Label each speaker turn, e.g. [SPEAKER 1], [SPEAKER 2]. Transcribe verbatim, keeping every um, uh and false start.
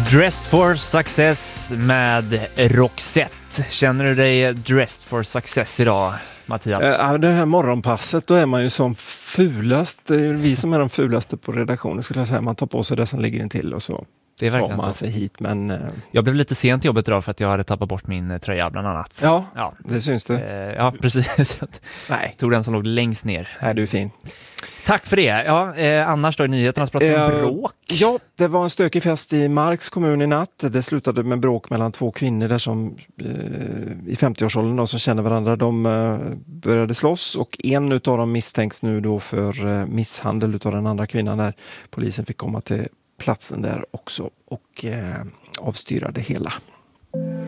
[SPEAKER 1] Dressed for Success med Roxette. Känner du dig dressed for success idag, Mattias?
[SPEAKER 2] Ja, det här morgonpasset, då är man ju som fulast. Det är vi som är de fulaste på redaktionen, skulle jag säga. Man tar på sig det som ligger in till och så
[SPEAKER 1] det är
[SPEAKER 2] tar man sig hit. Men,
[SPEAKER 1] jag blev lite sent i jobbet idag för att jag hade tappat bort min tröja bland annat.
[SPEAKER 2] Ja, ja. Det syns det.
[SPEAKER 1] Eh, ja, precis. Nej. Tog den som låg längst ner.
[SPEAKER 2] Nej, du är fin.
[SPEAKER 1] Tack för det. Ja, eh, annars då i nyheterna så pratar vi om bråk.
[SPEAKER 2] Ja, det var en stökig fest i Marks kommun i natt. Det slutade med bråk mellan två kvinnor där som eh, i femtio-årsåldern då, som känner varandra. De eh, började slåss och en utav dem misstänks nu då för eh, misshandel utav den andra kvinnan där. Polisen fick komma till platsen där också och eh, avstyra det hela.